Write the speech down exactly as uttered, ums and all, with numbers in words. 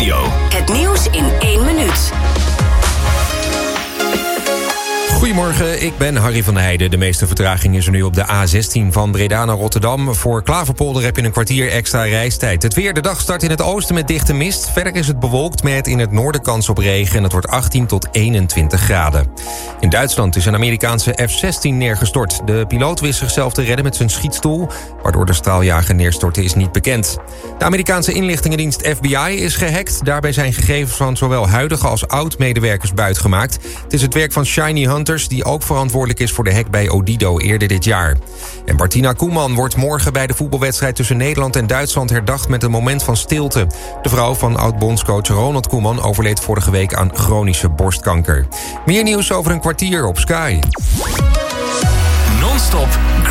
Radio. Het nieuws in één minuut. Goedemorgen, ik ben Harry van der Heijden. De meeste vertraging is er nu op de A zestien van Breda naar Rotterdam. Voor Klaverpolder heb je een kwartier extra reistijd. Het weer, de dag start in het oosten met dichte mist. Verder is het bewolkt met in het noorden kans op regen. En het wordt achttien tot eenentwintig graden. In Duitsland is een Amerikaanse F zestien neergestort. De piloot wist zichzelf te redden met zijn schietstoel. Waardoor de straaljager neerstortte is niet bekend. De Amerikaanse inlichtingendienst F B I is gehackt. Daarbij zijn gegevens van zowel huidige als oud-medewerkers buitgemaakt. Het is het werk van Shiny Hunters, die ook verantwoordelijk is voor de hack bij Odido eerder dit jaar. En Martina Koeman wordt morgen bij de voetbalwedstrijd tussen Nederland en Duitsland herdacht met een moment van stilte. De vrouw van oud-bondscoach Ronald Koeman overleed vorige week aan chronische borstkanker. Meer nieuws over een kwartier op Sky. Non-stop